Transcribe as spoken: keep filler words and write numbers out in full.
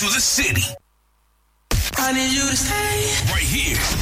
to the city. I need you to stay right here